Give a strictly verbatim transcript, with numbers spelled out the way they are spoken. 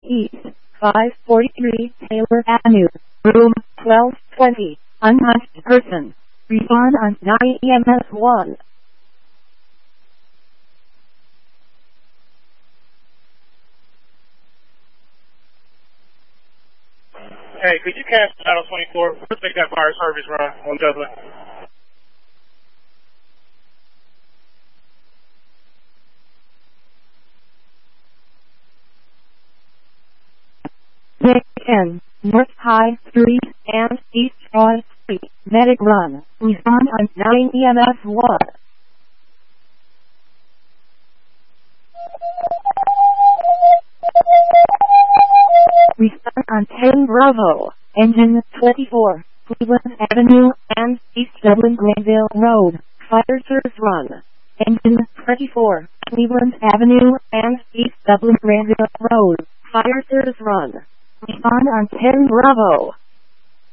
East, five forty-three Taylor Avenue, room twelve twenty, unmatched person. Respond on nine E M S one. Hey, could you cancel Channel twenty-four? Let's make that fire service run on Dublin. ten, North High Street and East Broad Street, Medic Run. Respond on nine E M S one. Respond on ten Bravo, Engine twenty-four, Cleveland Avenue and East Dublin Granville Road, Fire Service Run. Engine twenty-four, Cleveland Avenue and East Dublin Granville Road, Fire Service Run. Respond on ten Bravo.